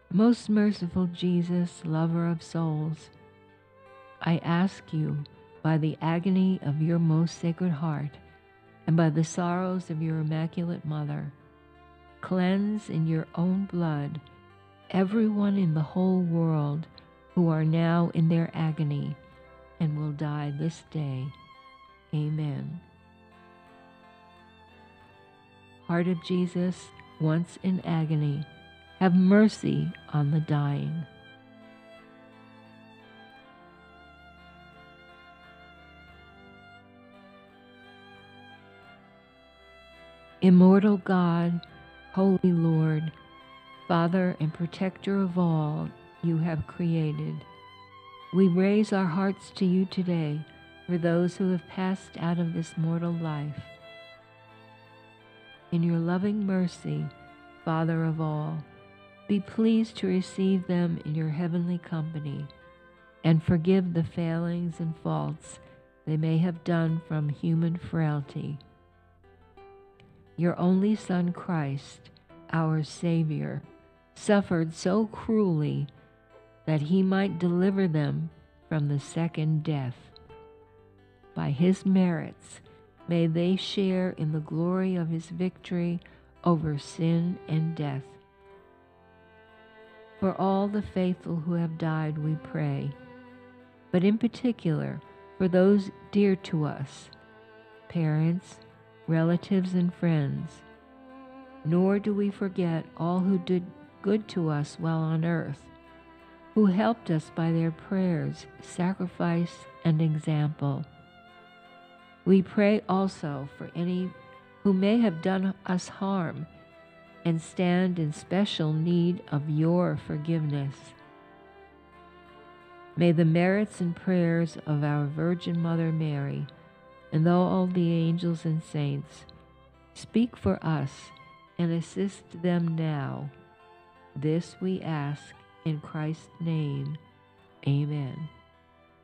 Most merciful Jesus, lover of souls, I ask you, by the agony of your most sacred heart, and by the sorrows of your Immaculate Mother, cleanse in your own blood everyone in the whole world who are now in their agony and will die this day. Amen. Heart of Jesus, once in agony, have mercy on the dying. Immortal God, Holy Lord, Father and Protector of all you have created, we raise our hearts to you today for those who have passed out of this mortal life. In your loving mercy, Father of all, be pleased to receive them in your heavenly company and forgive the failings and faults they may have done from human frailty. Your only Son, Christ, our Savior, suffered so cruelly that he might deliver them from the second death. By his merits, may they share in the glory of his victory over sin and death. For all the faithful who have died, we pray, but in particular for those dear to us, parents, relatives, and friends. Nor do we forget all who did good to us while on earth, who helped us by their prayers, sacrifice, and example. We pray also for any who may have done us harm and stand in special need of your forgiveness. May the merits and prayers of our Virgin Mother Mary and all the angels and saints speak for us and assist them now. This we ask in Christ's name. Amen.